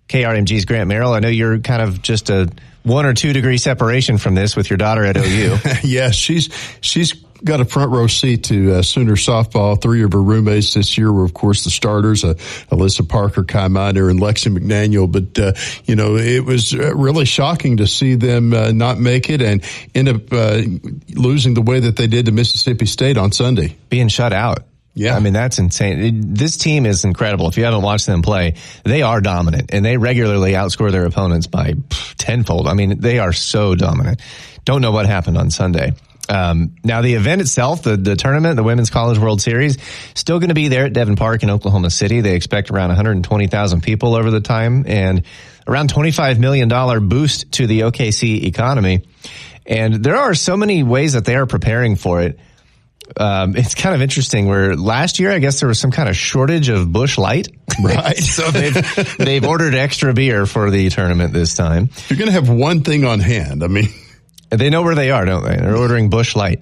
KRMG's Grant Merrill. I know you're kind of just a 1 or 2 degree separation from this with your daughter at OU. Yeah, she's got a front row seat to Sooner softball. 3 of her roommates this year were, of course, the starters, Alyssa Parker, Kai Miner, and Lexi McDaniel. But, it was really shocking to see them not make it and end up losing the way that they did to Mississippi State on Sunday. Being shut out. Yeah. I mean, that's insane. This team is incredible. If you haven't watched them play, they are dominant, and they regularly outscore their opponents by tenfold. I mean, they are so dominant. Don't know what happened on Sunday. Now, the event itself, the tournament, the Women's College World Series, still going to be there at Devon Park in Oklahoma City. They expect around 120,000 people over the time and around $25 million boost to the OKC economy. And there are so many ways that they are preparing for it. It's kind of interesting where last year, I guess there was some kind of shortage of Busch Light. Right. So they've ordered extra beer for the tournament this time. You're going to have one thing on hand. I mean, they know where they are, don't they? They're ordering Busch Light.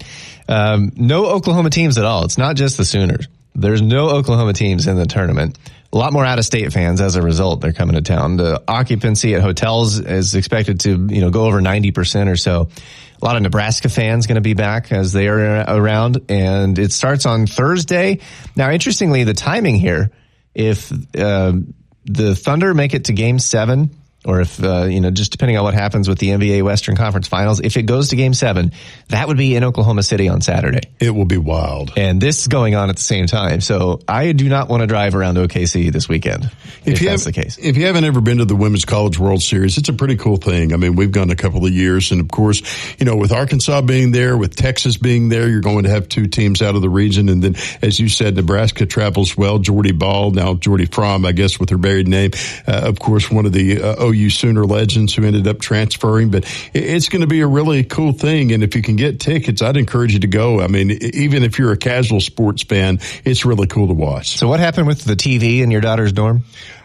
No Oklahoma teams at all. It's not just the Sooners. There's no Oklahoma teams in the tournament. A lot more out-of-state fans as a result. They're coming to town. The occupancy at hotels is expected to, go over 90% or so. A lot of Nebraska fans going to be back as they are around, and it starts on Thursday. Now, interestingly, the timing here, if the Thunder make it to Game 7, or if, just depending on what happens with the NBA Western Conference Finals, if it goes to Game 7, that would be in Oklahoma City on Saturday. It will be wild. And this is going on at the same time. So I do not want to drive around OKC this weekend, if that's the case. If you haven't ever been to the Women's College World Series, it's a pretty cool thing. I mean, we've gone a couple of years. And, of course, with Arkansas being there, with Texas being there, you're going to have 2 teams out of the region. And then, as you said, Nebraska travels well. Jordy Ball, now Jordy Fromm, I guess, with her married name, of course, one of the OU Sooner legends who ended up transferring. But it's going to be a really cool thing. And if you can get tickets, I'd encourage you to go. I mean, even if you're a casual sports fan, it's really cool to watch. So what happened with the TV in your daughter's dorm?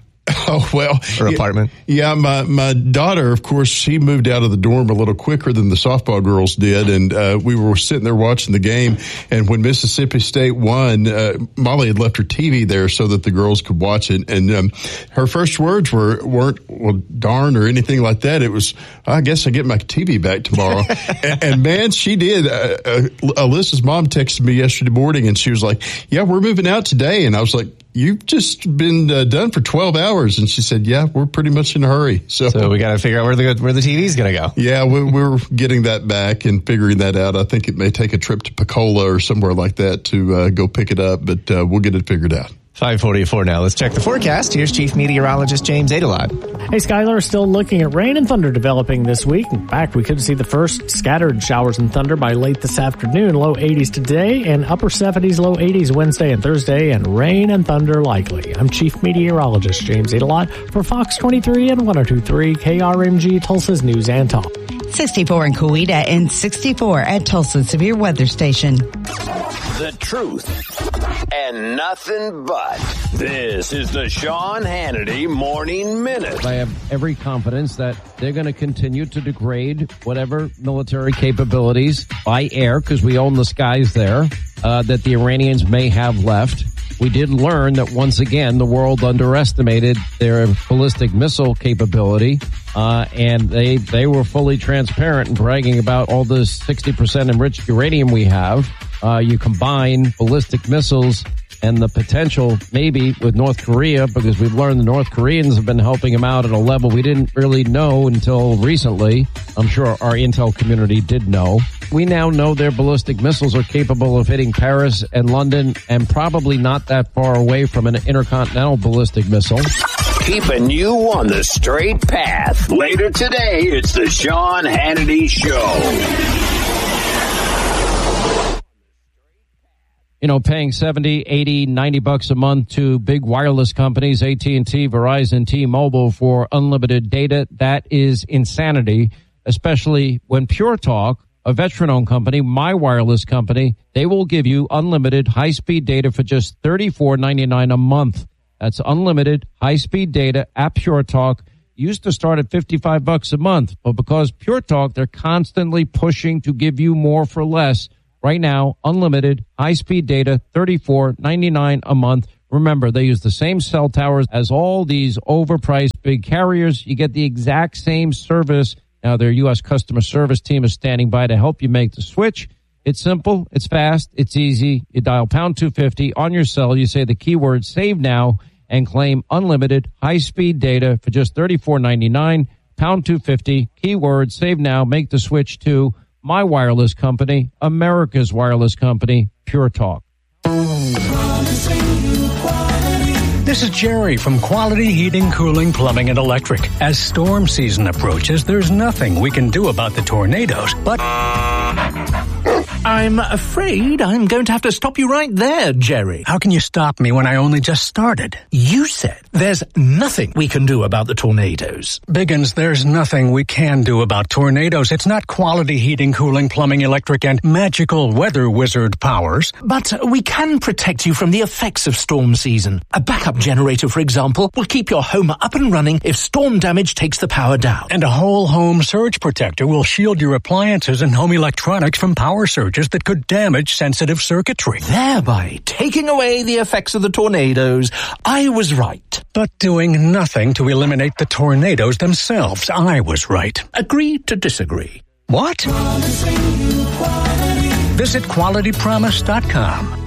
Oh, well. Or apartment? Yeah, my daughter, of course, she moved out of the dorm a little quicker than the softball girls did, and we were sitting there watching the game, and when Mississippi State won, Molly had left her TV there so that the girls could watch it, and her first words weren't, well, darn, or anything like that. It was, I guess I get my TV back tomorrow. and man, she did. Alyssa's mom texted me yesterday morning, and she was like, yeah, we're moving out today, and I was like, you've just been done for 12 hours. And she said, yeah, we're pretty much in a hurry. So we got to figure out where the TV's going to go. Yeah, we're getting that back and figuring that out. I think it may take a trip to Pensacola or somewhere like that to go pick it up, but we'll get it figured out. 5:44 now. Let's check the forecast. Here's Chief Meteorologist James Adelot. Hey, Skylar, still looking at rain and thunder developing this week. In fact, we could see the first scattered showers and thunder by late this afternoon. Low 80s today and upper 70s, low 80s Wednesday and Thursday, and rain and thunder likely. I'm Chief Meteorologist James Adelot for Fox 23 and 102.3 KRMG, Tulsa's News and Talk. 64 in Coweta and 64 at Tulsa Severe Weather Station. The truth and nothing but. This is the Sean Hannity Morning Minute. I have every confidence that they're going to continue to degrade whatever military capabilities by air, because we own the skies there, that the Iranians may have left. We did learn that once again the world underestimated their ballistic missile capability, and they were fully transparent in bragging about all this 60% enriched uranium we have. You combine ballistic missiles and the potential maybe with North Korea, because we've learned the North Koreans have been helping them out at a level we didn't really know until recently. I'm sure our intel community did know. We now know their ballistic missiles are capable of hitting Paris and London, and probably not that far away from an intercontinental ballistic missile. Keeping you on the straight path. Later today, it's the Sean Hannity Show. Paying $70, $80, $90 a month to big wireless companies, AT&T, Verizon, T-Mobile for unlimited data, that is insanity, especially when Pure Talk, a veteran-owned company, my wireless company, they will give you unlimited high-speed data for just $34.99 a month. That's unlimited high-speed data at Pure Talk. Used to start at $55 a month, but because Pure Talk, they're constantly pushing to give you more for less. Right now, unlimited high-speed data, $34.99 a month. Remember, they use the same cell towers as all these overpriced big carriers. You get the exact same service. Now, their U.S. customer service team is standing by to help you make the switch. It's simple, it's fast, it's easy. You dial pound 250 on your cell. You say the keyword save now and claim unlimited high-speed data for just $34.99. Pound 250, keyword save now. Make the switch to my wireless company, America's wireless company, Pure Talk. This is Jerry from Quality Heating, Cooling, Plumbing, and Electric. As storm season approaches, there's nothing we can do about the tornadoes, but I'm afraid I'm going to have to stop you right there, Jerry. How can you stop me when I only just started? You said there's nothing we can do about the tornadoes. Biggins, there's nothing we can do about tornadoes. It's not Quality Heating, Cooling, Plumbing, Electric, and magical weather wizard powers. But we can protect you from the effects of storm season. A backup generator, for example, will keep your home up and running if storm damage takes the power down. And a whole home surge protector will shield your appliances and home electronics from power surges that could damage sensitive circuitry, thereby taking away the effects of the tornadoes. I was right. But doing nothing to eliminate the tornadoes themselves, I was right. Agree to disagree. What? Visit QualityPromise.com.